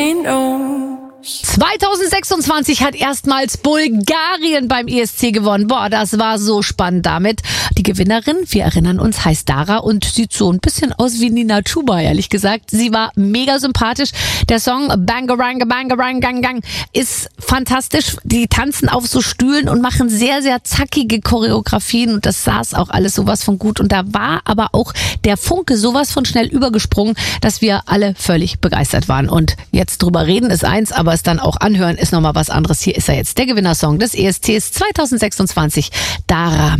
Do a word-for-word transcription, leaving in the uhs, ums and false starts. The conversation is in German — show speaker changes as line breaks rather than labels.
she knows.
zweitausendsechsundzwanzig hat erstmals Bulgarien beim E S C gewonnen. Boah, das war so spannend damit. Die Gewinnerin, wir erinnern uns, heißt Dara und sieht so ein bisschen aus wie Nina Chuba, ehrlich gesagt. Sie war mega sympathisch. Der Song Bangarang, Bangarang, Gang, Gang ist fantastisch. Die tanzen auf so Stühlen und machen sehr, sehr zackige Choreografien und das saß auch alles sowas von gut. Und da war aber auch der Funke sowas von schnell übergesprungen, dass wir alle völlig begeistert waren. Und jetzt drüber reden ist eins, aber es dann auch anhören ist nochmal was anderes. Hier ist er jetzt, der Gewinnersong des E S Cs zweitausendsechsundzwanzig, Dara.